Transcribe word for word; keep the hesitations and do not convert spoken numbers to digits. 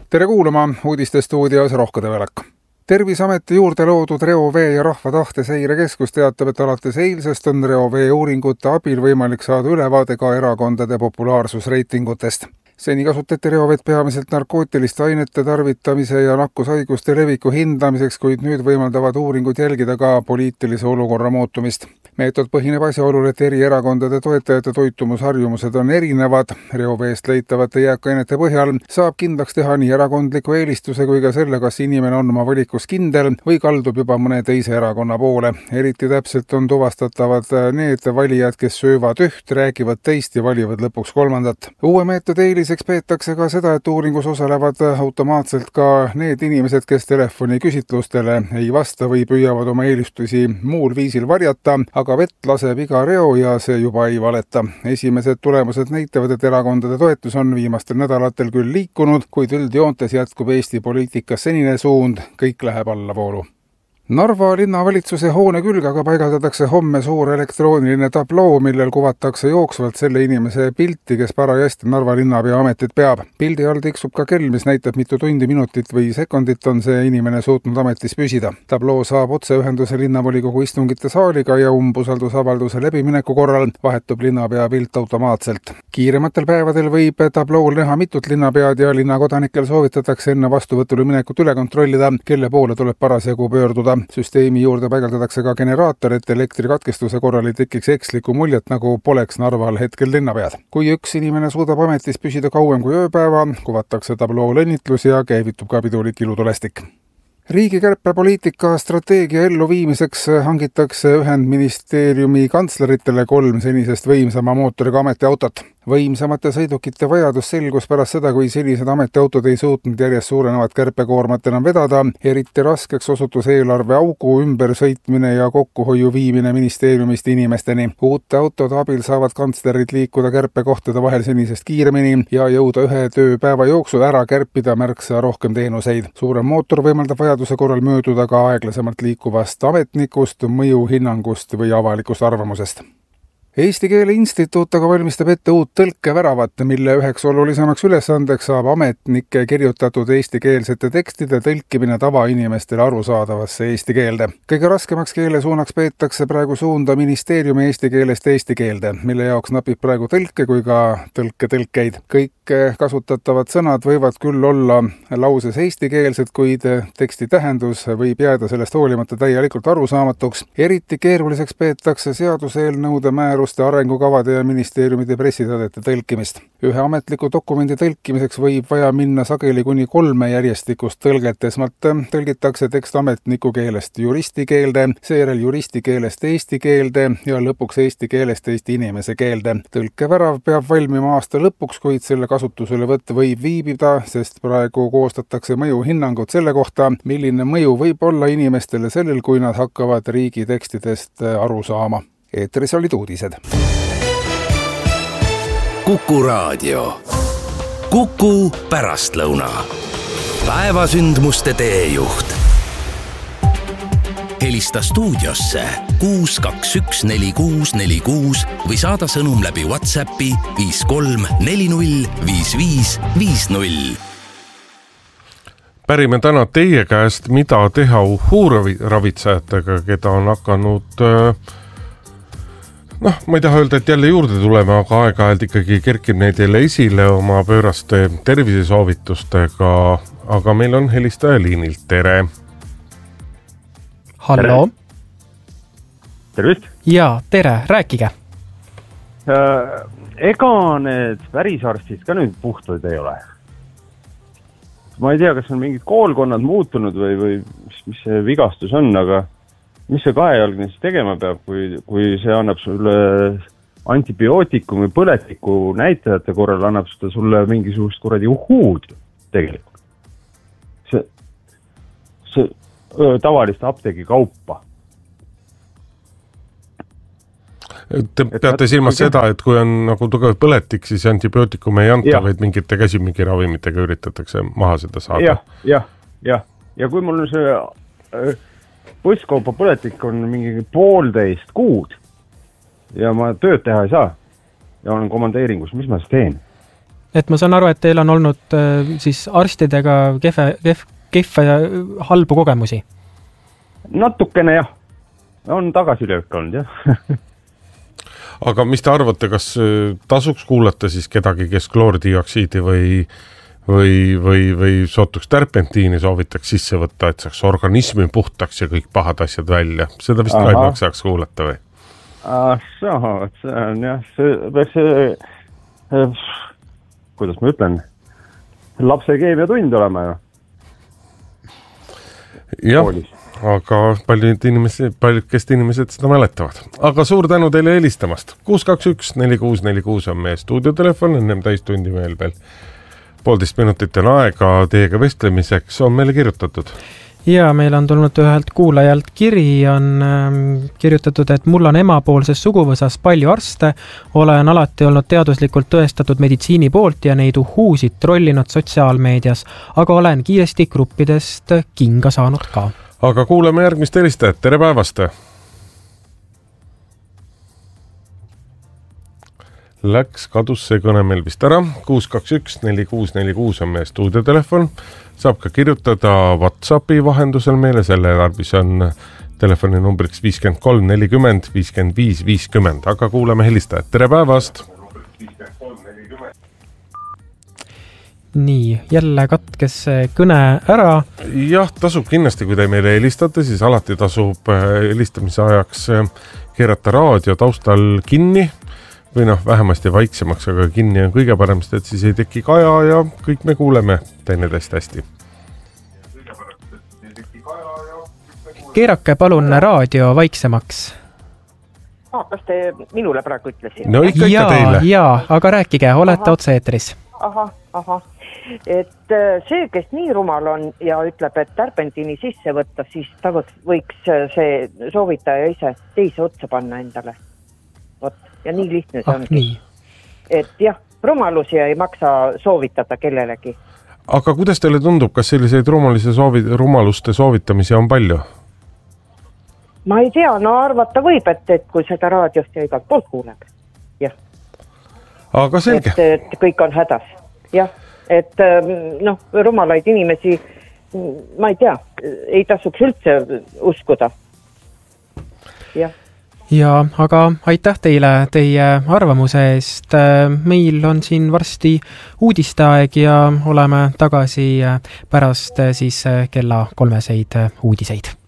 Tere kuulama, uudistestuudios Rohkade Välak. Tervisameti juurde loodud reovee ja rahva tahte seirekeskus teatab, et alates eilsest on reovee uuringute abil võimalik saada ülevaade ka erakondade populaarsusreitingutest. Seni kasutati reovett peamiselt narkootiliste ainete tarvitamise ja nakkushaiguste leviku hindamiseks, kuid nüüd võimaldavad uuringud jälgida ka poliitilise olukorra muutumist. Meetod põhineb asjaolul, et eri erakondade toetajate toitumusharjumused on erinevad. Reoveest leitavate jääkainete põhjal saab kindlaks teha nii erakondliku eelistuse kui ka selle, kas inimene on oma valikus kindel või kaldub juba mõne teise erakonna poole. Eriti täpselt on tuvastatavad need valijad, kes söövad üht, räägivad teist ja valivad lõpuks kolmandat. Uue meetodi eeliseks peetakse ka seda, et uuringus osalevad automaatselt ka need inimesed, kes telefoni küsitlustele ei vasta või püüavad oma eelistusi muul viisil varjata, aga aga vett laseb iga reo ja see juba ei valeta. Esimesed tulemused näitavad, et erakondade toetus on viimastel nädalatel küll liikunud, kuid üldjoontes jätkub Eesti poliitikas senine suund, kõik läheb allavoolu. Narva linnavalitsuse hoone külge aga paigaldatakse homme suur elektrooniline tabloo, millel kuvatakse jooksvalt selle inimese pilti, kes parajasti Narva linnapea ametit peab. Pildi all tiksub ka kell, mis näitab mitu tundi, minutit või sekundit on see inimene suutnud ametis püsida. Tabloo saab otseühenduse linnavolikogu istungite saaliga ja umbusaldusavalduse läbimineku korral vahetub linnapea pilt automaatselt. Kiirematel päevadel võib tablool näha mitut linnapead ja linnakodanikel soovitatakse enne vastuvõtule minekut üle kontrollida, kelle poole tuleb parasjagu pöörduda. Süsteemi juurde paigaldatakse ka generaator, et elektrikatkestuse korral ei tekiks ekslikku muljet, nagu poleks Narval hetkel linnapead. Kui üks inimene suudab ametis püsida kauem kui ööpäeva, kuvatakse tablool õnnitlus ja käivitub ka pidulik ilutulestik. Riigi kärpepoliitika strateegia elluviimiseks hangitakse Ühendministeeriumi kantsleritele kolm senisest võimsama mootoriga ametiautot. Võimsamate sõidukite vajadus selgus pärast seda, kui senised ametiautod ei suutnud järjest suurenevat kärpekoormat enam vedada. Eriti raskeks osutus eelarve augu ümber sõitmine ja kokkuhoiu viimine ministeeriumist inimesteni. Uute autode abil saavad kantslerid liikuda kärpekohtade vahel senisest kiiremini ja jõuda ühe tööpäeva jooksul ära kärpida märksa rohkem teenuseid. Suurem mootor võimaldab vajaduse korral mööduda ka aeglasemalt liikuvast ametnikust, mõjuhinnangust või avalikust arvamusest. Eesti Keele Instituut aga valmistab ette uut tõlkeväravat, mille üheks olulisemaks ülesandeks saab ametnike kirjutatud eestikeelsete tekstide tõlkimine tavainimestele arusaadavasse eesti keelde. Kõige raskemaks keelesuunaks peetakse praegu suunda ministeeriumi eesti keelest eesti keelde, mille jaoks napib praegu tõlke kui ka tõlke-tõlkeid. Kõik kasutatavad sõnad võivad küll olla lauses eestikeelsed, kuid teksti tähendus võib jääda sellest hoolimata täielikult arusaamatuks. Eriti keeruliseks peetakse seaduseelnõude määruste, arengukavade ja ministeeriumide pressiteadete tõlkimist. Ühe ametliku dokumendi tõlkimiseks võib vaja minna sageli kuni kolme järjestikust tõlget. Esmalt tõlgitakse tekst ametniku keelest juristi keelde, seejärel juristi keelest eesti keelde ja lõpuks eesti keelest eesti inimese keelde. Tõlkevärav peab valmima aasta lõpuks, kuid selle kasutuselevõtt võib viibida, sest praegu koostatakse mõjuhinnangud selle kohta, milline mõju võib olla inimestele sellel, kui nad hakkavad riigi tekstidest aru saama. Eetris olid uudised. Kuku raadio. Kuku pärastlõuna. Päevasündmuste teejuht. Helista stuudiosse kuus kaks üks neli kuus neli kuus või saada sõnum läbi WhatsAppi viis kolm neli null viis viis viis null. Pärime täna teie käest, mida teha uhuuravitsejatega, keda on hakanud, noh, ma ei taha öelda, et jälle juurde tulema, aga aeg-ajalt ikkagi kerkib neid jälle esile oma pööraste tervisesoovitustega, aga meil on helistaja liinilt. Tere! Hallo. Tervist. Jaa, tere, rääkige. Ega need pärisarstid ka nüüd puhtad ei ole. Ma ei tea, kas on mingid koolkonnad muutunud või, või mis, mis see vigastus on, aga mis see kahejalgne siis tegema peab, kui, kui see annab sulle antibiootikumi põletiku näitajate korral, annab seda sulle mingisugust kuradi uhuud tegelikult. See, see tavalist apteegi kaupa. Te peate silmas seda, et kui on nagu tugev põletik, siis antibiootikum ei anta, ja. Vaid mingite käsimingiravimmitega üritatakse maha seda saada. Jah, jah, jah. Ja kui mul on see postkaupa põletik on mingi poolteist kuud ja ma tööd teha ei saa ja olen komandeeringus, mis ma siis teen? et ma saan aru, et teil on olnud siis arstidega kehve, kehv, kehve ja halbu kogemusi? Natukene jah, on tagasilöök olnud jah. Aga mis te arvate, kas tasuks kuulata siis kedagi, kes kloordioksiidi või, või, või, või sootuks tärpentiini soovitaks sisse võtta, et saaks organismi puhtaks ja kõik pahad asjad välja? Seda vist ka ei maksaks kuulata või? Ah, soo, see on jah, see, see, kuidas ma ütlen, lapse keemiatund olema ju. Jah, Koolis. Aga paljud inimesed, paljudkest inimesed seda mäletavad. Aga suur tänu teile helistamast. kuus kaks üks neli kuus neli kuus on meie stuudiotelefon, ennem täistundi meil veel poolteist minutit on aega teiega vestlemiseks, on meile kirjutatud. Ja meil on tulnud ühelt kuulajalt kiri, on ähm, kirjutatud, et mul on emapoolses suguvõsas palju arste, olen alati olnud teaduslikult tõestatud meditsiini poolt ja neid uhuusid trollinud sotsiaalmeedias, aga olen kiiresti gruppidest kinga saanud ka. Aga kuuleme järgmist helistajat, tere päevast! Läks, kadus see kõne meil vist ära, kuus kaks üks neli kuus neli kuus on meie stuudiotelefon, saab ka kirjutada WhatsAppi vahendusel meile, selle tarvis on telefoni numbriks viiskümmend kolm nelikümmend viiskümmend viis viiskümmend, aga kuuleme helistajat, tere päevast! Nii, jälle katkes kõne ära. Jah, tasub kindlasti, kui te meile helistate, siis alati tasub helistamise ajaks keerata raadio taustal kinni või noh, vähemasti vaiksemaks, aga kinni on kõige parem, et siis ei teki kaja ja kõik me kuuleme teineteist hästi. Keerake palun raadio vaiksemaks. Ah, kas te minule praegu ütlesin? No ikka, ikka ja, teile. Jaa, aga rääkige, olete otse eetris. Aha, aha. Et see, kes nii rumal on ja ütleb, et tärpentiini sisse võtta, siis ta võiks see soovitaja ise teise otsa panna endale. Vot, ja nii lihtne see ah, ongi. Et jah, rumalusi ei maksa soovitada kellelegi. Aga kuidas teile tundub, kas selliseid soovi, rumaluste soovitamisi on palju? Ma ei tea, no arvata võib, et, et kui seda raadiost ja igalt poolt kuuleb. Jah. Aga selge. Et, et kõik on hädas. Jah, et noh, rumalaid inimesi, ma ei tea, ei tasuks üldse uskuda. Jah. Ja, aga aitäh teile teie arvamuse eest. Meil on siin varsti uudisteaeg ja oleme tagasi pärast siis kella kolmeseid uudiseid.